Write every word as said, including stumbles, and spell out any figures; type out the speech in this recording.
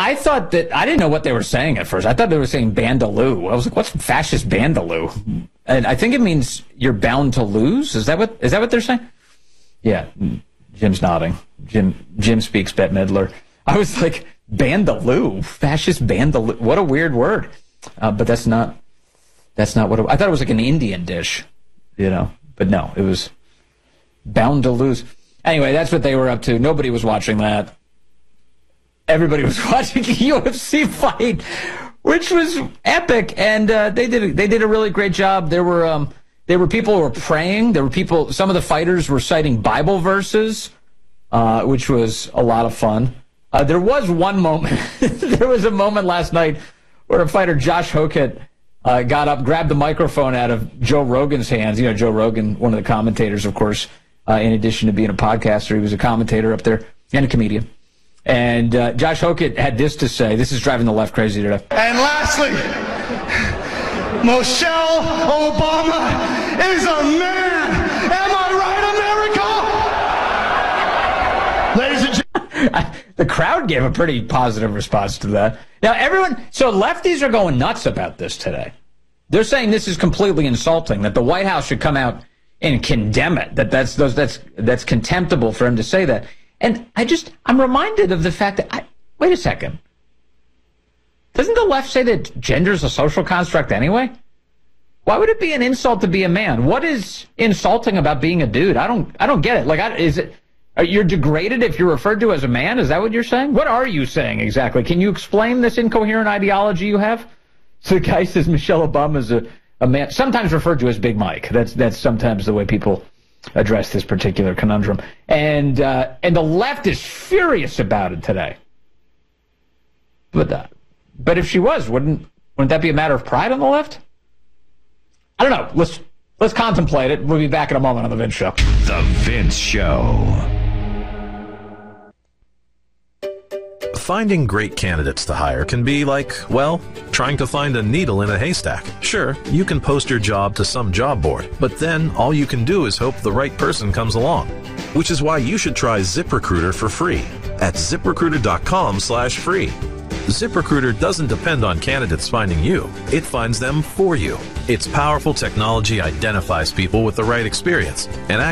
I thought that, I didn't know what they were saying at first. I thought they were saying Bandaloo. I was like, what's fascist Bandaloo? And I think it means you're bound to lose. Is that what, is that what they're saying? Yeah. Jim's nodding. Jim, Jim speaks Bette Midler. I was like, Bandaloo, fascist Bandaloo. What a weird word. Uh, but that's not, that's not what it, I thought it was like an Indian dish, you know, but no, it was bound to lose. Anyway, that's what they were up to. Nobody was watching that. Everybody was watching a U F C fight, which was epic, and uh, they did they did a really great job. There were um, there were people who were praying. There were people. Some of the fighters were citing Bible verses, uh, which was a lot of fun. Uh, there was one moment. There was a moment last night where a fighter, Josh Hokett, uh, got up, grabbed the microphone out of Joe Rogan's hands. You know, Joe Rogan, one of the commentators, of course. Uh, in addition to being a podcaster, he was a commentator up there and a comedian. And uh, Josh Hokett had this to say. This is driving the left crazy today. And lastly, Michelle Obama is a man. Am I right, America? Ladies and gentlemen. The crowd gave a pretty positive response to that. Now, everyone, so lefties are going nuts about this today. They're saying this is completely insulting, that the White House should come out and condemn it, that that's, those, that's, that's contemptible for him to say that. And I just, I'm reminded of the fact that, I, wait a second. Doesn't the left say that gender is a social construct anyway? Why would it be an insult to be a man? What is insulting about being a dude? I don't, I don't get it. Like, I, is it, are you're degraded if you're referred to as a man? Is that what you're saying? What are you saying exactly? Can you explain this incoherent ideology you have? So the guy says Michelle Obama is a, a man, sometimes referred to as Big Mike. That's, that's sometimes the way people address this particular conundrum. And uh, and the left is furious about it today. But uh, but if she was, wouldn't wouldn't that be a matter of pride on the left? I don't know. Let's let's contemplate it. We'll be back in a moment on The Vince Show. The Vince Show. Finding great candidates to hire can be like, well, trying to find a needle in a haystack. Sure, you can post your job to some job board, but then all you can do is hope the right person comes along. Which is why you should try ZipRecruiter for free at ZipRecruiter.com slash free. ZipRecruiter doesn't depend on candidates finding you. It finds them for you. Its powerful technology identifies people with the right experience and